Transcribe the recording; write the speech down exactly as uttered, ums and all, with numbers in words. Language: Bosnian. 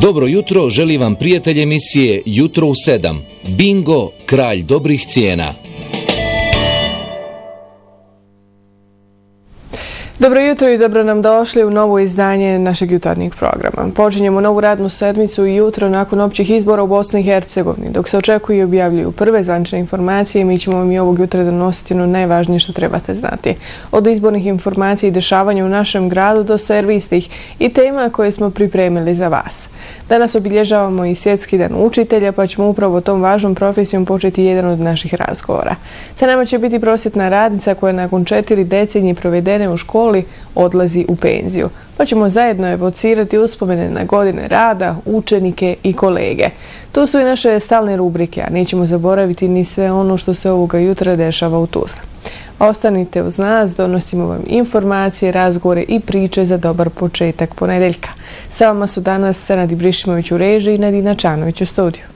Dobro jutro, želi vam prijatelj emisije Jutro u sedam. Bingo, kralj dobrih cijena. Dobro jutro i dobro nam došli u novo izdanje našeg jutarnjeg programa. Počinjemo novu radnu sedmicu i jutro nakon općih izbora u Bosni i Hercegovini. Dok se očekuju i objavljuju prve zvanične informacije, mi ćemo vam i ovog jutra donositi ono najvažnije što trebate znati. Od izbornih informacija i dešavanja u našem gradu do servisnih i tema koje smo pripremili za vas. Danas obilježavamo i Svjetski dan učitelja, pa ćemo upravo tom važnom profesijom početi jedan od naših razgovora. Sa nama će biti prosvjetna radnica koja nakon četiri decenije provedene u školi odlazi u penziju. Pa ćemo zajedno evocirati uspomene na godine rada, učenike i kolege. Tu su i naše stalne rubrike, a nećemo zaboraviti ni sve ono što se ovoga jutra dešava u Tuzli. Ostanite uz nas, donosimo vam informacije, razgovore i priče za dobar početak ponedeljka. Sa vama su danas Senad Ibrišimović u režiji i Nadina Čanović u studiju.